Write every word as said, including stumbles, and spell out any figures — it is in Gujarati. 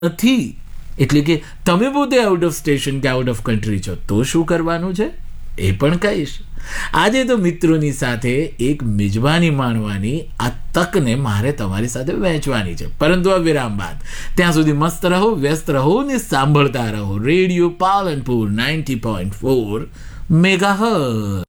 નથી, એટલે કે તમે પોતે આઉટ ઓફ સ્ટેશન કે આઉટ ઓફ કન્ટ્રી છો તો શું કરવાનું છે એ પણ કહીશ. આજે તો મિત્રોની સાથે એક મિજબાની માણવાની આ તકને મારે તમારી સાથે વહેંચવાની છે, પરંતુ આ વિરામ બાદ. ત્યાં સુધી મસ્ત રહો, વ્યસ્ત રહો ને સાંભળતા રહો radio Palanpur ninety point four megahertz.